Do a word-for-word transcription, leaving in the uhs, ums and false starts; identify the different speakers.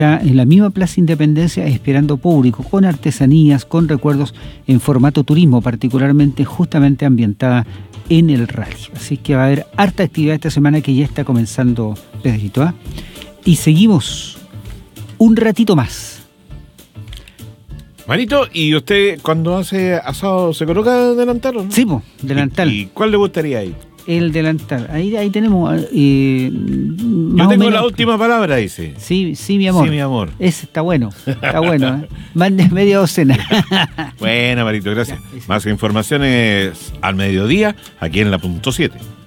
Speaker 1: en la misma Plaza Independencia esperando público, con artesanías, con recuerdos en formato turismo, particularmente justamente ambientada en el rally. Así que va a haber harta actividad esta semana que ya está comenzando, Pedrito, ¿eh? Y seguimos un ratito más.
Speaker 2: Manito, ¿y usted cuando hace asado se coloca delantal o no?
Speaker 1: Sí, po, delantal.
Speaker 2: ¿Y, y cuál le gustaría ahí?
Speaker 1: El delantal. Ahí, ahí tenemos... Eh,
Speaker 2: Yo tengo la última palabra, dice.
Speaker 1: Sí, sí, mi amor.
Speaker 2: Sí, mi amor.
Speaker 1: Ese está bueno, está bueno. ¿eh? Mande media docena.
Speaker 2: Bueno, Marito, gracias.
Speaker 1: Ya,
Speaker 2: Más informaciones al mediodía, aquí en la punto siete.